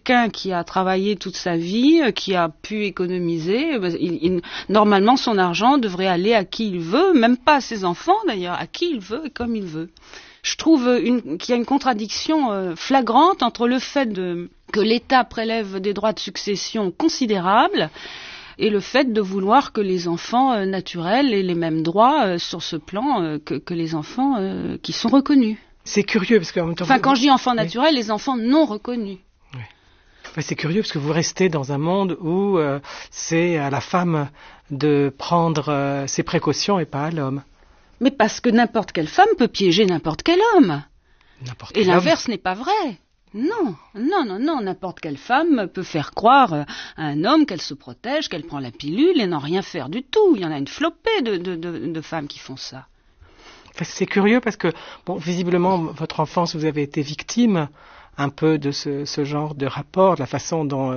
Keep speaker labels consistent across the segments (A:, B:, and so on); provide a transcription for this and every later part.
A: quelqu'un qui a travaillé toute sa vie, qui a pu économiser, normalement son argent devrait aller à qui il veut, même pas à ses enfants d'ailleurs, à qui il veut et comme il veut. Je trouve qu'il y a une contradiction flagrante entre le fait que l'État prélève des droits de succession considérables et le fait de vouloir que les enfants naturels aient les mêmes droits sur ce plan que les enfants qui sont reconnus.
B: C'est curieux parce qu'en même temps...
A: quand je dis enfants naturels, les enfants non reconnus.
B: Oui. C'est curieux parce que vous restez dans un monde où c'est à la femme de prendre ses précautions et pas à l'homme.
A: Mais parce que n'importe quelle femme peut piéger n'importe quel homme. Et l'inverse n'est pas vrai. Non, n'importe quelle femme peut faire croire à un homme qu'elle se protège, qu'elle prend la pilule et n'en rien faire du tout. Il y en a une flopée de femmes qui font ça.
B: C'est curieux parce que, visiblement, votre enfance, vous avez été victime un peu de ce genre de rapport, de la façon dont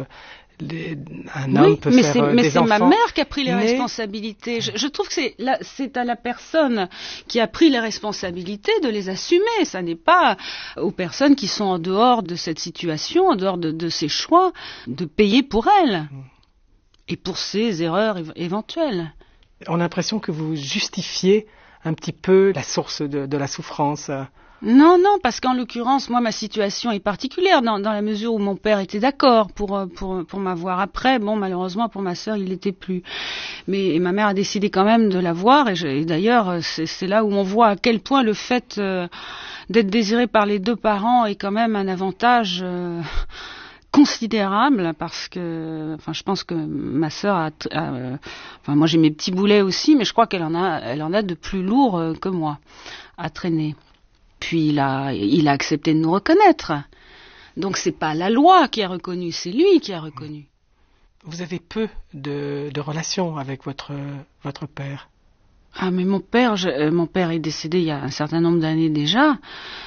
B: un homme peut faire des enfants.
A: Mais c'est ma mère qui a pris les responsabilités. Je trouve que c'est à la personne qui a pris les responsabilités de les assumer. Ça n'est pas aux personnes qui sont en dehors de cette situation, en dehors de ces choix, de payer pour elles et pour ces erreurs éventuelles.
B: On a l'impression que vous justifiez un petit peu la source de la souffrance.
A: Non, parce qu'en l'occurrence, moi, ma situation est particulière dans la mesure où mon père était d'accord pour m'avoir. Après, malheureusement, pour ma sœur, il l'était plus. Mais ma mère a décidé quand même de l'avoir et d'ailleurs, c'est là où on voit à quel point le fait d'être désiré par les deux parents est quand même un avantage considérable parce que, je pense que ma sœur moi j'ai mes petits boulets aussi, mais je crois qu'elle en a de plus lourd que moi à traîner. Puis il a accepté de nous reconnaître. Donc c'est pas la loi qui a reconnu, c'est lui qui a reconnu.
B: Vous avez peu de relations avec votre père.
A: Ah mais mon père est décédé il y a un certain nombre d'années déjà.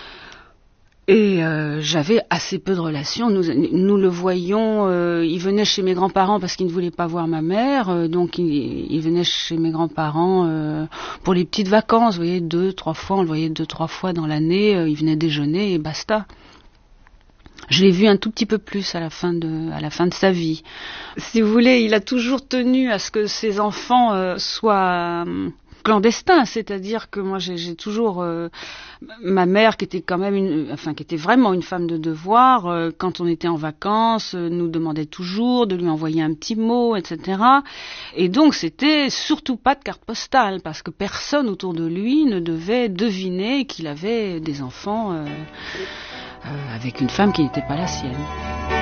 A: Et j'avais assez peu de relations. Nous le voyions, il venait chez mes grands-parents parce qu'il ne voulait pas voir ma mère, donc il venait chez mes grands-parents pour les petites vacances. Vous voyez, 2-3 fois, on le voyait 2-3 fois dans l'année. Il venait déjeuner et basta. Je l'ai vu un tout petit peu plus à la fin de sa vie. Si vous voulez, il a toujours tenu à ce que ses enfants soient clandestin, c'est-à-dire que moi j'ai toujours ma mère qui était quand même qui était vraiment une femme de devoir, quand on était en vacances, nous demandait toujours de lui envoyer un petit mot, etc. Et donc c'était surtout pas de carte postale parce que personne autour de lui ne devait deviner qu'il avait des enfants avec une femme qui n'était pas la sienne.